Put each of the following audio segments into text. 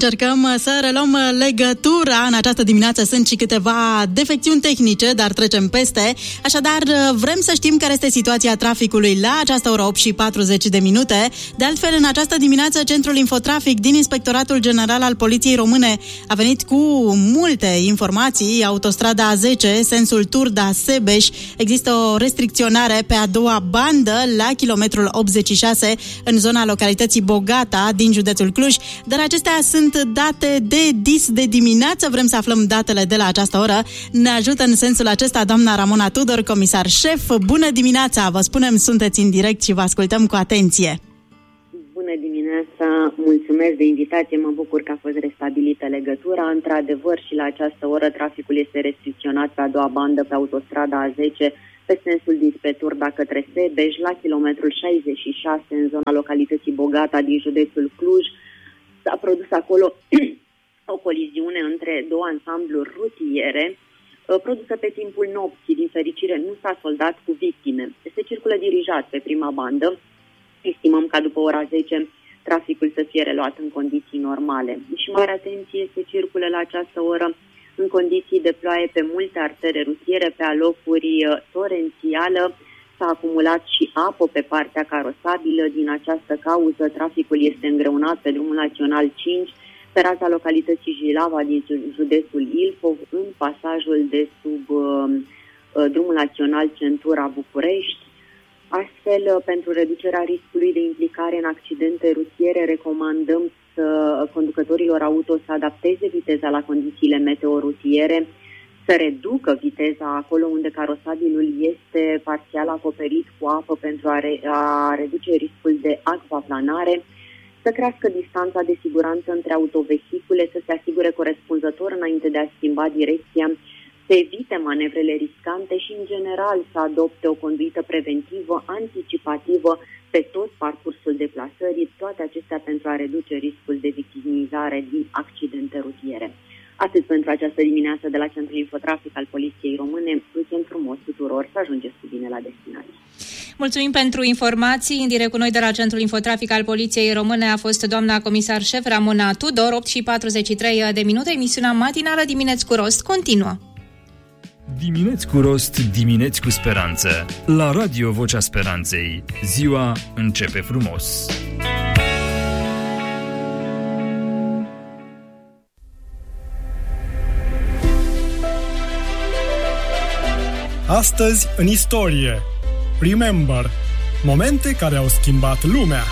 Încercăm să reluăm legătura. În această dimineață sunt și câteva defecțiuni tehnice, dar trecem peste. Așadar, vrem să știm care este situația traficului la această oră 8 și 40 de minute. De altfel, în această dimineață, Centrul Infotrafic din Inspectoratul General al Poliției Române a venit cu multe informații. Autostrada A10, sensul Turda-Sebeș, există o restricționare pe a doua bandă la kilometrul 86 în zona localității Bogata din județul Cluj, dar acestea sunt date de dimineață. Vrem să aflăm datele de la această oră. Ne ajută în sensul acesta doamna Ramona Tudor, comisar șef. Bună dimineața! Vă spunem, sunteți în direct și vă ascultăm cu atenție. Bună dimineața! Mulțumesc de invitație. Mă bucur că a fost restabilită legătura. Într-adevăr, și la această oră traficul este restricționat pe a doua bandă pe autostrada A10 pe sensul dinspre Turda către Sebeș, la kilometrul 66 în zona localității Bogata din județul Cluj. S-a produs acolo o coliziune între două ansambluri rutiere produsă pe timpul nopții. Din fericire nu s-a soldat cu victime. Se circulă dirijat pe prima bandă. Estimăm ca după ora 10 traficul să fie reluat în condiții normale. Și mare atenție, se circulă la această oră în condiții de ploaie pe multe artere rutiere, pe alocuri torențială. S-a acumulat și apă pe partea carosabilă. Din această cauză, traficul este îngreunat pe drumul național 5, pe raza localității Jilava din județul Ilfov, în pasajul de sub drumul național Centura-București. Astfel, pentru reducerea riscului de implicare în accidente rutiere, recomandăm conducătorilor auto să adapteze viteza la condițiile meteorutiere, să reducă viteza acolo unde carosabilul este parțial acoperit cu apă pentru a reduce riscul de acvaplanare, să crească distanța de siguranță între autovehicule, să se asigure corespunzător înainte de a schimba direcția, să evite manevrele riscante și, în general, să adopte o conduită preventivă, anticipativă pe tot parcursul deplasării, toate acestea pentru a reduce riscul de victimizare din accidente rutiere. Atât pentru această dimineață de la Centrul Infotrafic al Poliției Române. Weekend frumos tuturor, să ajungeți cu bine la destinație. Mulțumim pentru informații. În direct cu noi de la Centrul Infotrafic al Poliției Române a fost doamna comisar șef Ramona Tudor. 8 și 43 de minute, emisiunea matinală Dimineți cu Rost continuă. Dimineți cu Rost, dimineți cu speranță. La Radio Vocea Speranței. Ziua începe frumos. Astăzi în istorie. Remember. Momente care au schimbat lumea.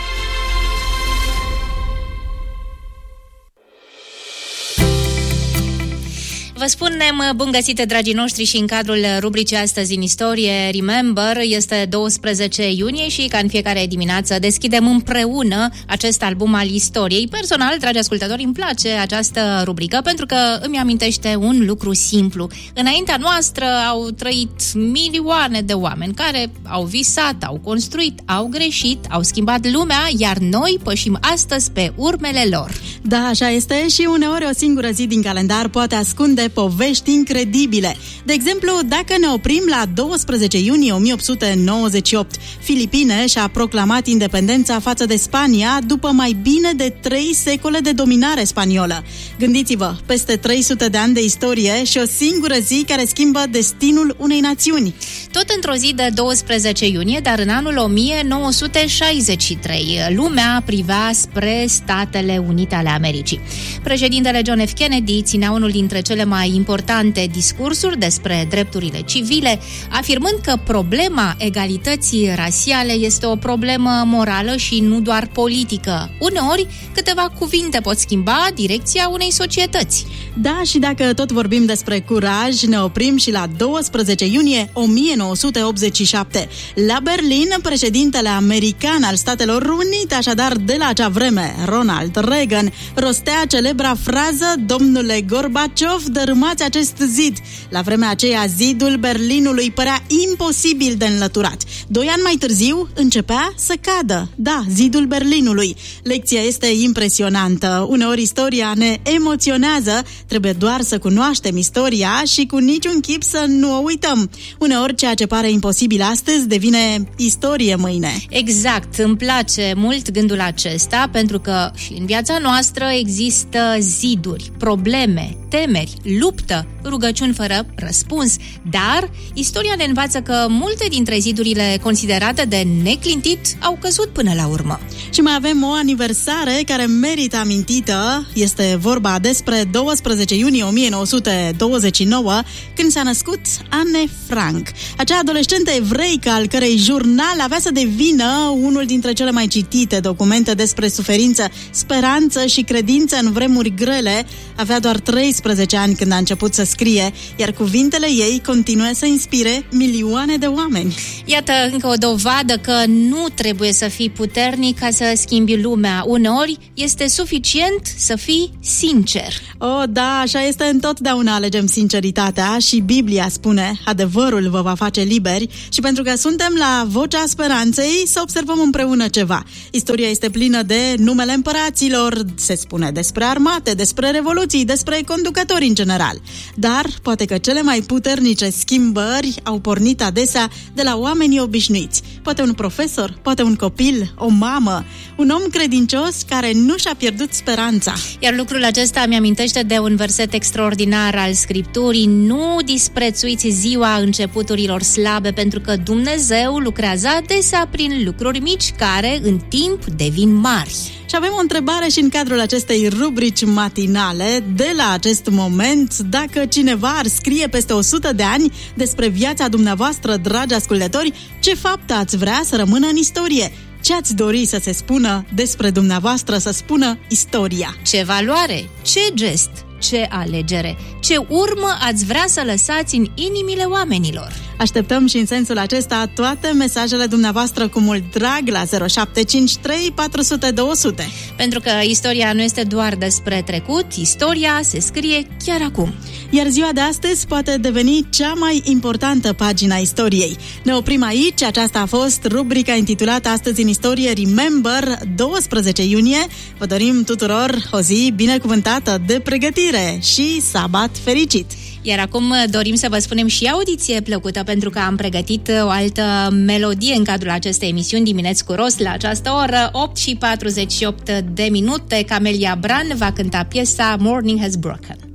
Vă spunem bun găsit, dragii noștri, și în cadrul rubricii Astăzi în istorie. Remember, este 12 iunie și ca în fiecare dimineață deschidem împreună acest album al istoriei. Personal, dragi ascultători, îmi place această rubrică pentru că îmi amintește un lucru simplu. Înaintea noastră au trăit milioane de oameni care au visat, au construit, au greșit, au schimbat lumea, iar noi pășim astăzi pe urmele lor. Da, așa este, și uneori o singură zi din calendar poate ascunde povești incredibile. De exemplu, dacă ne oprim la 12 iunie 1898, Filipine și-a proclamat independența față de Spania după mai bine de 3 secole de dominare spaniolă. Gândiți-vă, peste 300 de ani de istorie și o singură zi care schimbă destinul unei națiuni. Tot într-o zi de 12 iunie, dar în anul 1963, lumea privea spre Statele Unite ale Americii. Președintele John F. Kennedy ținea unul dintre cele mai importante discursuri despre drepturile civile, afirmând că problema egalității rasiale este o problemă morală și nu doar politică. Uneori, câteva cuvinte pot schimba direcția unei societăți. Da, și dacă tot vorbim despre curaj, ne oprim și la 12 iunie 1987. La Berlin, președintele american al Statelor Unite, așadar de la acea vreme, Ronald Reagan, rostea celebra frază: "Domnule Gorbaciov, the dărâmați acest zid. La vremea aceea, zidul Berlinului părea imposibil de înlăturat. 2 ani mai târziu, începea să cadă. Da, zidul Berlinului. Lecția este impresionantă. Uneori istoria ne emoționează, trebuie doar să cunoaștem istoria și cu niciun chip să nu o uităm. Uneori ceea ce pare imposibil astăzi devine istorie mâine. Exact, îmi place mult gândul acesta, pentru că și în viața noastră există ziduri, probleme, temeri, luptă, rugăciuni fără răspuns. Dar istoria ne învață că multe dintre zidurile considerate de neclintit au căzut până la urmă. Și mai avem o aniversare care merită amintită. Este vorba despre 12 iunie 1929, când s-a născut Anne Frank, acea adolescentă evreică al cărei jurnal avea să devină unul dintre cele mai citite documente despre suferință, speranță și credință în vremuri grele. Avea doar 13 ani când a început să scrie, iar cuvintele ei continuă să inspire milioane de oameni. Iată încă o dovadă că nu trebuie să fii puternic ca să schimbi lumea. Uneori este suficient să fii sincer. Oh, da, așa este întotdeauna, alegem sinceritatea și Biblia spune, adevărul vă va face liberi, și pentru că suntem la Vocea Speranței, să observăm împreună ceva. Istoria este plină de numele împăraților, se spune despre armate, despre revoluții, despre conducători în general. Dar poate că cele mai puternice schimbări au pornit adesea de la oamenii obișnuiți. Poate un profesor, poate un copil, o mamă, un om credincios care nu și-a pierdut speranța. Iar lucrul acesta mi-amintește de un verset extraordinar al Scripturii: nu disprețuiți ziua începuturilor slabe, pentru că Dumnezeu lucrează adesea prin lucruri mici care în timp devin mari. Și avem o întrebare și în cadrul acestei rubrici matinale. De la acest moment, dacă cineva ar scrie peste 100 de ani despre viața dumneavoastră, dragi ascultători, ce faptă ați vrea să rămână în istorie? Ce ați dori să se spună despre dumneavoastră, să spună istoria? Ce valoare, ce gest, ce alegere, ce urmă ați vrea să lăsați în inimile oamenilor? Așteptăm și în sensul acesta toate mesajele dumneavoastră cu mult drag la 0753 400 200. Pentru că istoria nu este doar despre trecut, istoria se scrie chiar acum. Iar ziua de astăzi poate deveni cea mai importantă pagina istoriei. Ne oprim aici, aceasta a fost rubrica intitulată Astăzi în istorie, Remember, 12 iunie. Vă dorim tuturor o zi binecuvântată de pregătire și sabat fericit! Iar acum dorim să vă spunem și audiție plăcută, pentru că am pregătit o altă melodie în cadrul acestei emisiuni Dimineți cu Rost. La această oră, 8:48 de minute, Camelia Bran va cânta piesa Morning Has Broken.